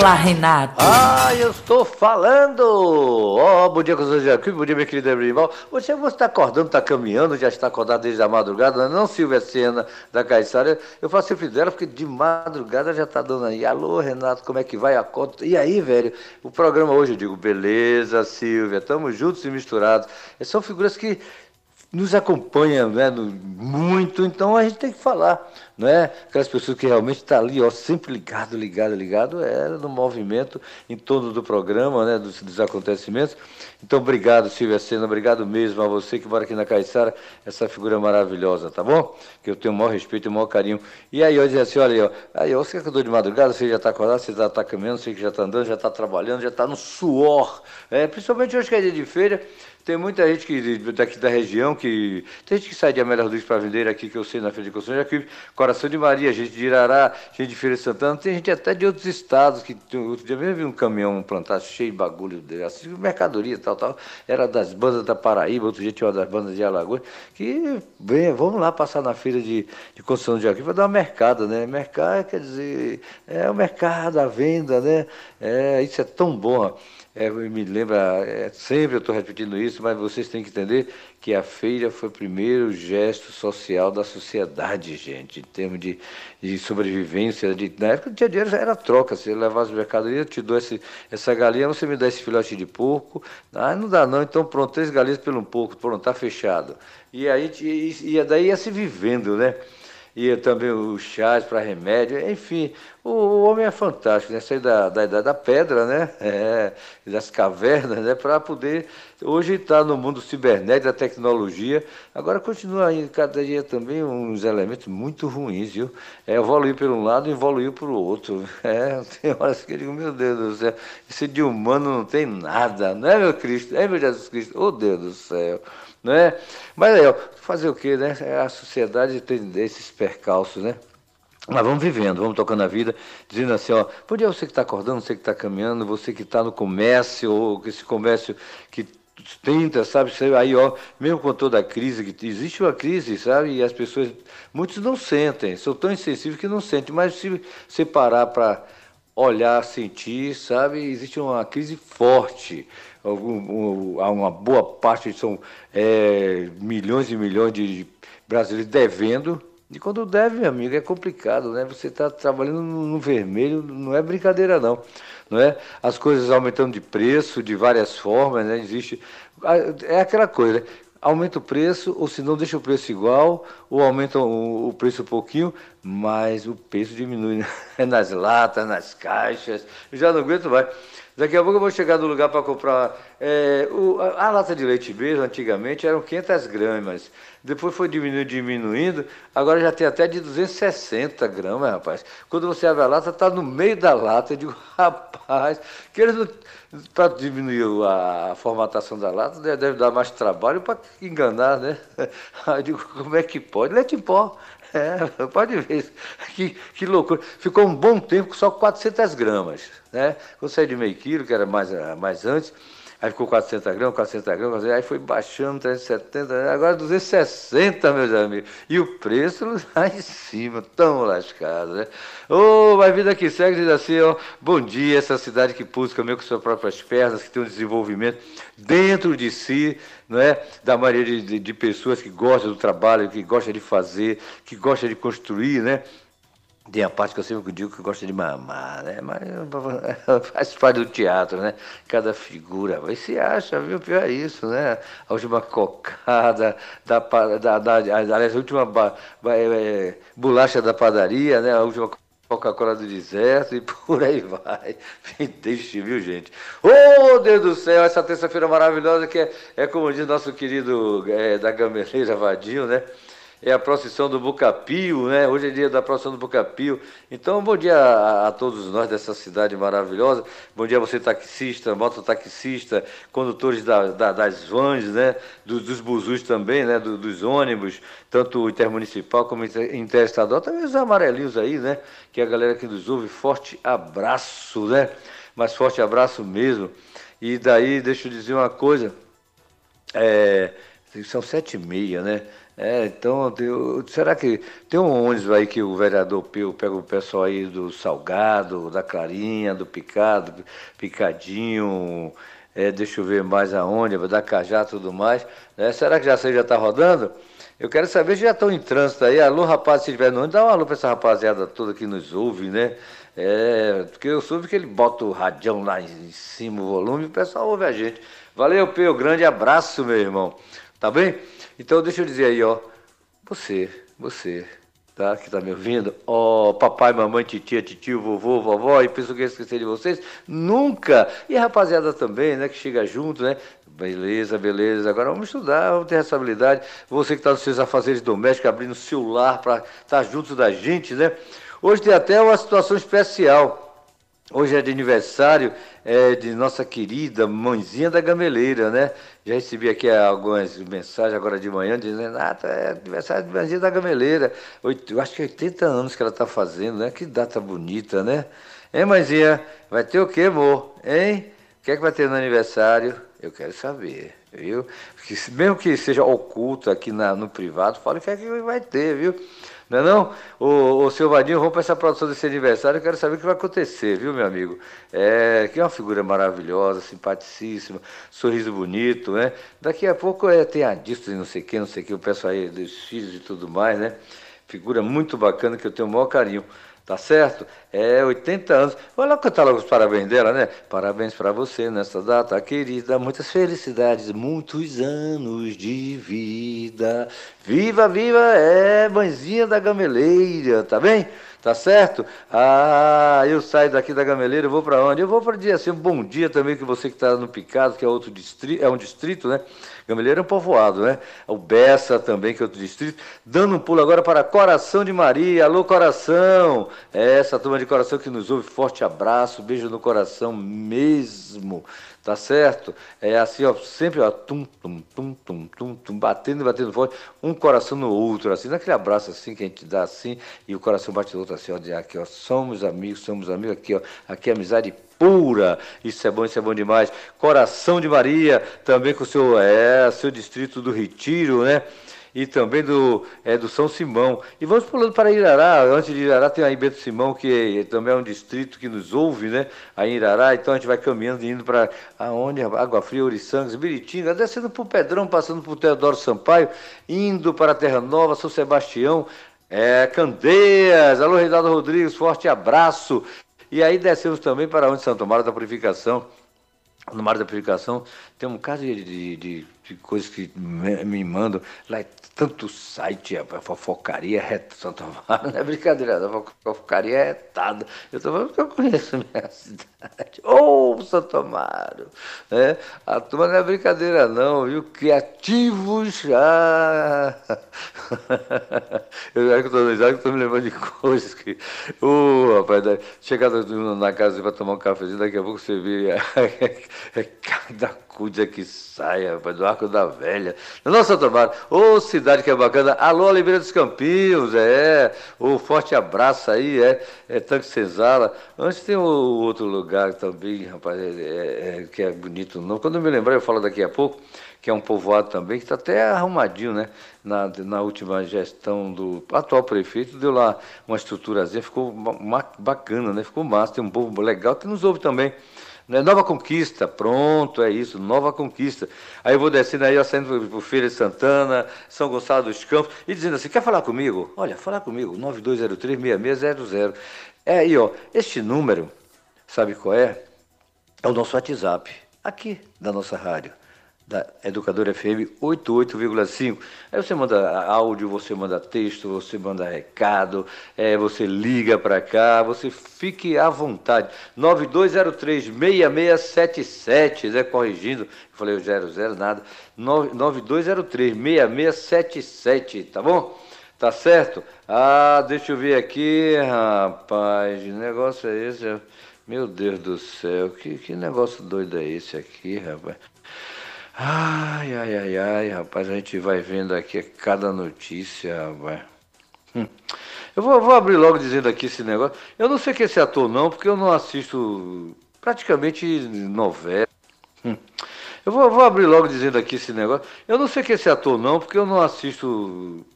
Fala, Renato. Eu estou falando! Bom dia, professor Jacuí, bom dia, minha querida Ebrimal. Você está acordando, está caminhando, já está acordado desde a madrugada, não, Silvia Sena, da Caiçara? Eu faço sempre dela, porque de madrugada já está dando aí. Alô, Renato, como é que vai a conta? E aí, velho, o programa hoje, eu digo, beleza, Silvia, estamos juntos e misturados. São figuras que nos acompanha, né, muito, então a gente tem que falar, não é? Aquelas pessoas que realmente estão ali, ó, sempre ligado, no movimento em torno do programa, né, dos acontecimentos. Então, obrigado, Silvia Sena, obrigado mesmo a você que mora aqui na Caiçara, essa figura maravilhosa, tá bom? Que eu tenho o maior respeito e o maior carinho. E aí, eu dizia assim, olha aí, ó, você que acordou de madrugada, você já está acordado, você já está caminhando, você que já está andando, já está trabalhando, já está no suor, principalmente hoje que é dia de feira. Tem muita gente daqui da região que. Tem gente que sai de Amélia Rodrigues para vender aqui, que eu sei, na Feira de Construção, aqui, Coração de Maria, gente de Irará, gente de Feira de Santana, tem gente até de outros estados, que outro dia mesmo vi um caminhão plantado cheio de bagulho, assim, mercadoria, tal, era das bandas da Paraíba, outro dia tinha uma das bandas de Alagoas, que vamos lá passar na feira de construção de aqui para dar uma mercada, né? Mercado quer dizer, é o mercado, a venda, né? Isso é tão bom. Me lembra, sempre eu estou repetindo isso, mas vocês têm que entender que a feira foi o primeiro gesto social da sociedade, gente, em termos de sobrevivência. Na época não tinha dinheiro, era troca. Você levava as mercadorias, eu te dou essa galinha, você me dá esse filhote de porco. Não dá não, então pronto, 3 galinhas pelo porco, pronto, tá fechado. E aí, daí ia se vivendo, né? E também os chás para remédio, enfim, o homem é fantástico, né? Saiu da idade da pedra, né? Das cavernas, né? Para poder hoje estar no mundo cibernético, da tecnologia. Agora continua aí, cada dia também uns elementos muito ruins, viu? Evoluiu por um lado e evoluiu para o outro. Tem horas que eu digo, meu Deus do céu, esse de humano não tem nada, não é, meu Cristo? É, meu Jesus Cristo? Oh, Deus do céu! Não é? Mas aí, ó, fazer o quê, né? A sociedade tem esses percalços, né? Mas vamos vivendo, vamos tocando a vida, dizendo assim, ó, bom dia você que está acordando, você que está caminhando, você que está no comércio, ou esse comércio que tenta, sabe, aí, ó, mesmo com toda a crise, que existe uma crise, sabe, e as pessoas, muitos não sentem, são tão insensíveis que não sentem, mas se você parar para olhar, sentir, sabe, existe uma crise forte. Há uma boa parte, são milhões e milhões de brasileiros devendo. E quando deve, meu amigo, é complicado, né? Você está trabalhando no vermelho, não é brincadeira, não é? As coisas aumentando de preço de várias formas, né? Existe. É aquela coisa, né? Aumenta o preço, ou se não deixa o preço igual, ou aumenta o preço um pouquinho, mas o preço diminui, né? Nas latas, nas caixas. Eu já não aguento mais. Daqui a pouco eu vou chegar no lugar para comprar. A lata de leite mesmo, antigamente, eram 500 gramas. Depois foi diminuindo, agora já tem até de 260 gramas, rapaz. Quando você abre a lata, está no meio da lata. Eu digo, rapaz, que eles para diminuir a formatação da lata, deve dar mais trabalho para enganar, né? Aí eu digo, como é que pode? Leite em pó. Pode ver, que loucura. Ficou um bom tempo com só 400 gramas, né? Quando saiu de meio quilo, que era mais antes, aí ficou 400 gramas, aí foi baixando, 370, agora 260, meus amigos. E o preço lá em cima, tão lascado, né? Mas vida que segue, diz assim, ó, bom dia, essa cidade que pôs caminho com suas próprias pernas, que tem um desenvolvimento dentro de si, não é? Da maioria de pessoas que gostam do trabalho, que gostam de fazer, que gostam de construir, né? Tem a parte que eu sempre digo que gosta de mamar, né? Mas faz parte do teatro, né? Cada figura, vai se acha, viu? Pior é isso, né? A última cocada, aliás, a última bolacha da padaria, né? A última Coca-Cola do deserto e por aí vai. Deixe, viu, gente? Oh, Deus do céu, essa terça-feira maravilhosa que é como diz nosso querido da Gameleira Vadinho, né? É a procissão do Bucapio, né? Hoje é dia da procissão do Bucapio. Então, bom dia a todos nós dessa cidade maravilhosa. Bom dia a você, taxista, mototaxista, condutores das vans, né? Dos busus também, né? Dos ônibus, tanto intermunicipal como interestadual. Também os amarelinhos aí, né? Que é a galera que nos ouve. Forte abraço, né? Mas forte abraço mesmo. E daí, deixa eu dizer uma coisa. São 7h30, né? Então, será que tem um ônibus aí que o vereador Peu pega o pessoal aí do Salgado, da Clarinha, do Picado, Picadinho, deixa eu ver mais aonde, da Cajá e tudo mais, né? Será que você já está rodando? Eu quero saber se já estão em trânsito aí. Alô, rapaz, se estiver no ônibus, dá um alô para essa rapaziada toda que nos ouve, né? Porque eu soube que ele bota o radião lá em cima, o volume, e o pessoal ouve a gente. Valeu, Peu, grande abraço, meu irmão. Tá bem? Então deixa eu dizer aí, ó. Você, tá? Que tá me ouvindo? Ó, papai, mamãe, titia, titio, vovô, vovó, e penso que eu esqueci de vocês? Nunca! E a rapaziada também, né? Que chega junto, né? Beleza, beleza. Agora vamos estudar, vamos ter responsabilidade. Você que está nos seus afazeres domésticos, abrindo o celular para estar junto da gente, né? Hoje tem até uma situação especial. Hoje é de aniversário de nossa querida mãezinha da Gameleira, né? Já recebi aqui algumas mensagens agora de manhã dizendo, é aniversário de mãezinha da Gameleira. Eu acho que 80 anos que ela está fazendo, né? Que data bonita, né? Hein, mãezinha? Vai ter o quê, amor? Hein? O que é que vai ter no aniversário? Eu quero saber, viu? Porque mesmo que seja oculto aqui no privado, fala o que é que vai ter, viu? Não é não? Ô, seu Vadinho, vamos para essa produção desse aniversário, eu quero saber o que vai acontecer, viu, meu amigo? Que é uma figura maravilhosa, simpaticíssima, sorriso bonito, né? Daqui a pouco tem a disso e não sei o que, o pessoal aí dos filhos e tudo mais, né? Figura muito bacana que eu tenho o maior carinho. Tá certo? 80 anos. Vai lá cantar logo os parabéns dela, né? Parabéns para você nessa data, querida. Muitas felicidades, muitos anos de vida. Viva, viva, mãezinha da Gameleira, tá bem? Tá certo? Eu saio daqui da Gameleira, eu vou para onde? Eu vou para dizer assim, um bom dia também, que você que está no Picado, que é outro distrito, é um distrito, né? Gameleira é um povoado, né? O Bessa também, que é outro distrito. Dando um pulo agora para Coração de Maria. Alô, Coração! Essa turma de coração que nos ouve, forte abraço, beijo no coração mesmo, tá certo? É assim, ó, sempre, ó, tum, tum, tum, tum, tum, tum, batendo e batendo forte, um coração no outro, assim, naquele abraço assim que a gente dá assim, e o coração bate no outro assim, ó, aqui, ó, somos amigos, aqui, ó, aqui é amizade pura, isso é bom demais. Coração de Maria, também com o seu distrito do Retiro, né? E também do São Simão. E vamos pulando para Irará. Antes de Irará tem aí Bento Simão, que também é um distrito que nos ouve, né? Aí em Irará, então a gente vai caminhando e indo para aonde? Água Fria, Oriçangas, Biritinga, descendo para o Pedrão, passando por Teodoro Sampaio, indo para Terra Nova, São Sebastião, Candeias. Alô, Reinaldo Rodrigues, forte abraço. E aí descemos também para onde? Santo Amaro da Purificação. No Mar da Purificação tem um bocado de coisas que me mandam. Lá é tanto site, a fofocaria Santo Amaro, não é brincadeira, a fofocaria é retada. Eu estou falando que eu conheço a minha cidade. Ô, Santo Amaro! A turma não é brincadeira não, viu? Criativos! Eu já que estou me lembrando de coisas que... rapaz, chegando na casa para tomar um cafezinho, daqui a pouco você vê cada coisa que sai, rapaz, do Arco da Velha. Nossa, Tomara, cidade que é bacana. Alô, Oliveira dos Campinhos, forte abraço aí, Tanque Senzala. Antes tem o outro lugar também, rapaz, que é bonito. Não. Quando eu me lembrar, eu falo daqui a pouco, que é um povoado também, que está até arrumadinho, né? Na última gestão do atual prefeito, deu lá uma estruturazinha, ficou bacana, né? Ficou massa, tem um povo legal que nos ouve também. Nova Conquista, pronto, é isso, Nova Conquista. Aí eu vou descendo aí, ó, saindo por Feira de Santana, São Gonçalo dos Campos, e dizendo assim, quer falar comigo? Olha, falar comigo, 9203-6600. Aí, ó, este número, sabe qual é? É o nosso WhatsApp, aqui da nossa rádio, da Educadora FM 88,5. Aí você manda áudio, você manda texto, você manda recado, você liga para cá, você fique à vontade. 9203-6677, corrigindo, eu falei o 00, nada. 9203-6677, tá bom? Tá certo? Deixa eu ver aqui, rapaz, que negócio é esse? Meu Deus do céu, que negócio doido é esse aqui, rapaz? Ai, rapaz, a gente vai vendo aqui cada notícia, rapaz. Eu vou abrir logo dizendo aqui esse negócio. Eu não sei que esse ator não, porque eu não assisto praticamente novela. Eu vou abrir logo dizendo aqui esse negócio. Eu não sei quem é esse ator, não, porque eu não assisto